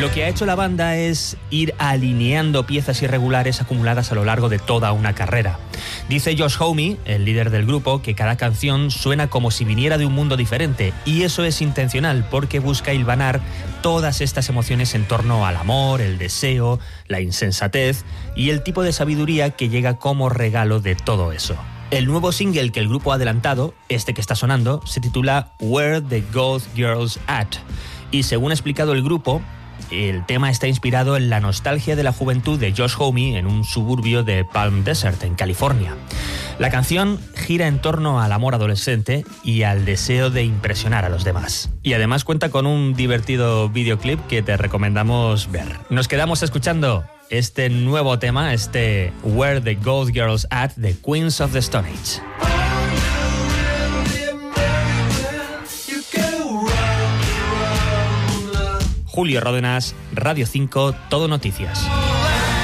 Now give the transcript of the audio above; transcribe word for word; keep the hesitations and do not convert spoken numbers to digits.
Lo que ha hecho la banda es ir alineando piezas irregulares acumuladas a lo largo de toda una carrera. Dice Josh Homme, el líder del grupo, que cada canción suena como si viniera de un mundo diferente, y eso es intencional porque busca hilvanar todas estas emociones en torno al amor, el deseo, la insensatez y el tipo de sabiduría que llega como regalo de todo eso. El nuevo single que el grupo ha adelantado, este que está sonando, se titula Where the Goth Girls At, y según ha explicado el grupo, el tema está inspirado en la nostalgia de la juventud de Josh Homme en un suburbio de Palm Desert, en California. La canción gira en torno al amor adolescente y al deseo de impresionar a los demás. Y además cuenta con un divertido videoclip que te recomendamos ver. Nos quedamos escuchando este nuevo tema, este Where the Goth Girls At, de Queens of the Stone Age. Julio Ródenas, Radio cinco, Todo Noticias.